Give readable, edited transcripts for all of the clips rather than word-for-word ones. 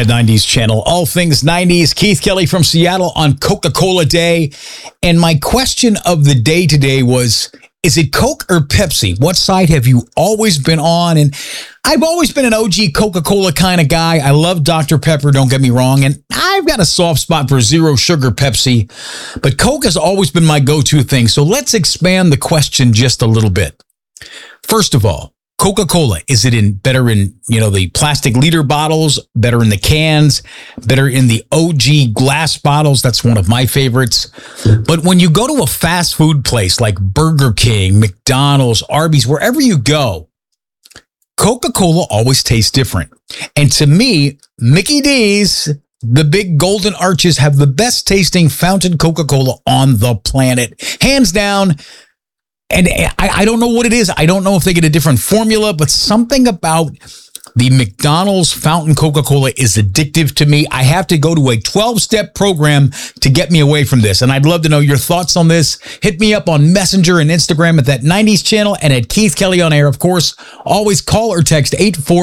that 90s channel. All things 90s. Keith Kelly from Seattle on Coca-Cola Day. And my question of the day today was, is it Coke or Pepsi? What side have you always been on? And I've always been an OG Coca-Cola kind of guy. I love Dr. Pepper, don't get me wrong. And I've got a soft spot for zero sugar Pepsi. But Coke has always been my go-to thing. So let's expand the question just a little bit. First of all, Coca-Cola, is it better in, the plastic liter bottles, better in the cans, better in the OG glass bottles? That's one of my favorites. But when you go to a fast food place like Burger King, McDonald's, Arby's, wherever you go, Coca-Cola always tastes different. And to me, Mickey D's, the big golden arches, have the best tasting fountain Coca-Cola on the planet. Hands down. And I don't know what it is. I don't know if they get a different formula, but something about the McDonald's fountain Coca-Cola is addictive to me. I have to go to a 12-step program to get me away from this. And I'd love to know your thoughts on this. Hit me up on Messenger and Instagram at that 90s channel and at Keith Kelly on air. Of course, always call or text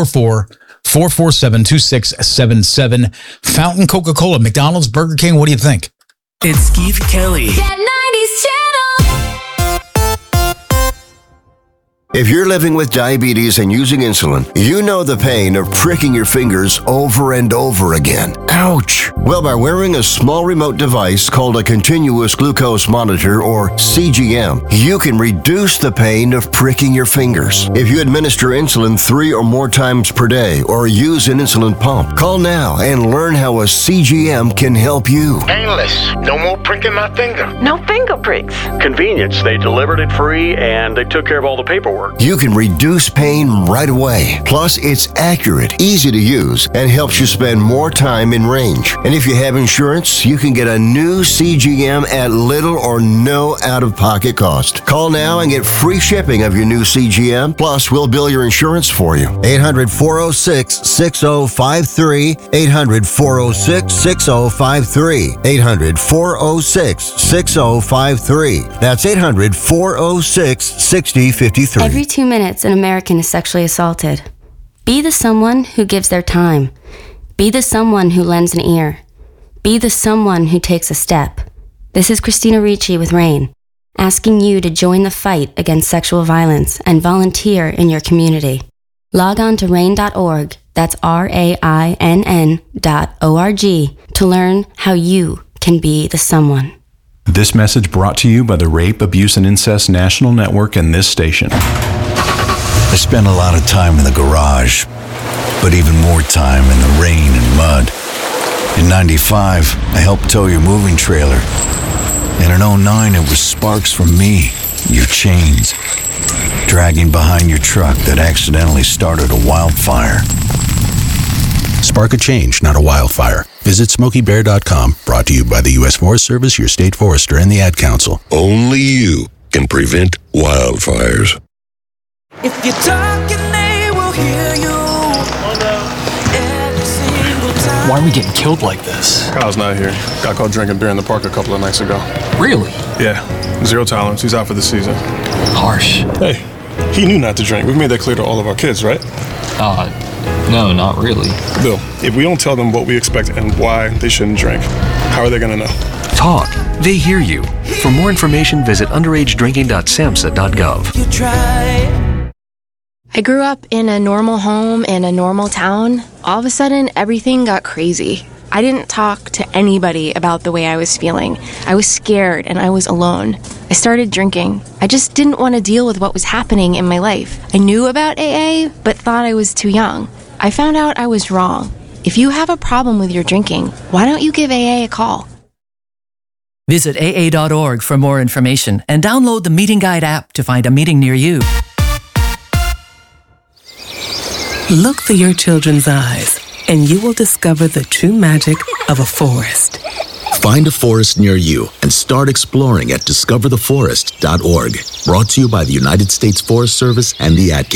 844-447-2677. Fountain Coca-Cola, McDonald's, Burger King. What do you think? It's Keith Kelly. That 90s channel. If you're living with diabetes and using insulin, you know the pain of pricking your fingers over and over again. Ouch! Well, by wearing a small remote device called a continuous glucose monitor, or CGM, you can reduce the pain of pricking your fingers. If you administer insulin 3 or more times per day or use an insulin pump, call now and learn how a CGM can help you. Painless. No more pricking my finger. No finger pricks. Convenience. They delivered it free and they took care of all the paperwork. You can reduce pain right away. Plus, it's accurate, easy to use, and helps you spend more time in range. And if you have insurance, you can get a new CGM at little or no out-of-pocket cost. Call now and get free shipping of your new CGM. Plus, we'll bill your insurance for you. 800-406-6053. 800-406-6053. 800-406-6053. That's 800-406-6053. Every 2 minutes, an American is sexually assaulted. Be the someone who gives their time. Be the someone who lends an ear. Be the someone who takes a step. This is Christina Ricci with RAINN, asking you to join the fight against sexual violence and volunteer in your community. Log on to rainn.org, that's RAINN.org, to learn how you can be the someone. This message brought to you by the Rape, Abuse, and Incest National Network and this station. I spent a lot of time in the garage, but even more time in the rain and mud. In 95, I helped tow your moving trailer. And in 09, it was sparks from me, your chains, dragging behind your truck that accidentally started a wildfire. Spark a change, not a wildfire. Visit SmokeyBear.com, brought to you by the U.S. Forest Service, your state forester, and the Ad Council. Only you can prevent wildfires. If you're talking, they will hear you. Every single time. Why are we getting killed like this? Kyle's not here. Got caught drinking beer in the park a couple of nights ago. Really? Yeah. 0 tolerance. He's out for the season. Harsh. Hey, he knew not to drink. We've made that clear to all of our kids, right? No, not really. Bill, if we don't tell them what we expect and why they shouldn't drink, how are they going to know? Talk. They hear you. For more information, visit underagedrinking.samhsa.gov. You try. I grew up in a normal home in a normal town. All of a sudden, everything got crazy. I didn't talk to anybody about the way I was feeling. I was scared and I was alone. I started drinking. I just didn't want to deal with what was happening in my life. I knew about AA, but thought I was too young. I found out I was wrong. If you have a problem with your drinking, why don't you give AA a call? Visit AA.org for more information and download the Meeting Guide app to find a meeting near you. Look through your children's eyes, and you will discover the true magic of a forest. Find a forest near you and start exploring at discovertheforest.org. Brought to you by the United States Forest Service and the Ad Council.